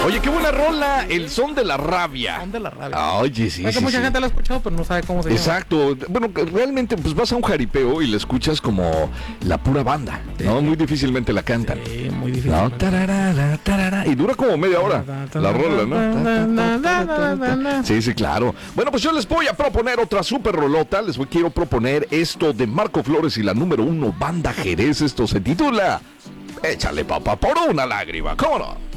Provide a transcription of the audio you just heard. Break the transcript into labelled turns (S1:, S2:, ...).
S1: Oye, qué buena rola, El Son de la Rabia.
S2: Son de la Rabia.
S1: Oye, sí,
S2: Es que
S1: sí,
S2: mucha
S1: sí.
S2: gente lo ha escuchado, pero no sabe cómo se llama.
S1: Exacto. Bueno, realmente pues vas a un jaripeo y la escuchas como la pura banda, ¿no? Muy difícilmente la cantan.
S2: Sí, muy difícil.
S1: No, tararara, tarara, y dura como media hora la rola, ¿no? Sí, sí, claro. Bueno, pues yo les voy a proponer otra super rolota. Quiero proponer esto de Marco Flores y la número 1, Banda Jerez. Esto se titula Échale, papá, por una lágrima. ¿Cómo no?